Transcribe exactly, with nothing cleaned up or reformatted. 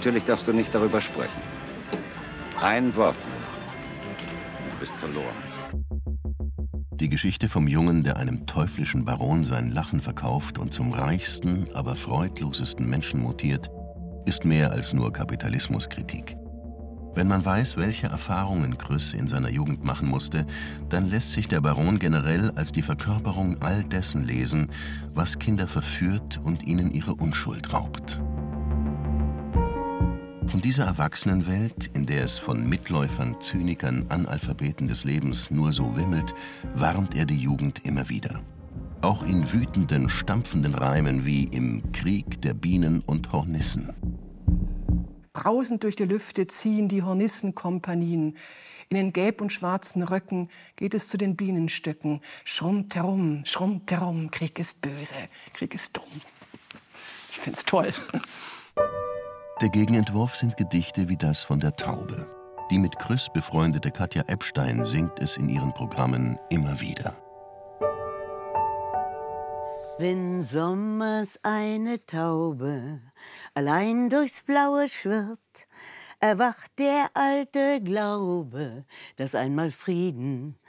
Natürlich darfst du nicht darüber sprechen. Ein Wort. Du bist verloren. Die Geschichte vom Jungen, der einem teuflischen Baron sein Lachen verkauft und zum reichsten, aber freudlosesten Menschen mutiert, ist mehr als nur Kapitalismuskritik. Wenn man weiß, welche Erfahrungen Krüss in seiner Jugend machen musste, dann lässt sich der Baron generell als die Verkörperung all dessen lesen, was Kinder verführt und ihnen ihre Unschuld raubt. Von dieser Erwachsenenwelt, in der es von Mitläufern, Zynikern, Analphabeten des Lebens nur so wimmelt, warnt er die Jugend immer wieder. Auch in wütenden, stampfenden Reimen wie im Krieg der Bienen und Hornissen. Brausend durch die Lüfte ziehen die Hornissenkompanien. In den gelb- und schwarzen Röcken geht es zu den Bienenstöcken. Schrummt herum, schrummt herum, Krieg ist böse, Krieg ist dumm. Ich find's toll. Der Gegenentwurf sind Gedichte wie das von der Taube. Die mit Krüss befreundete Katja Epstein singt es in ihren Programmen immer wieder. Wenn sommers eine Taube allein durchs Blaue schwirrt, erwacht der alte Glaube, dass einmal Frieden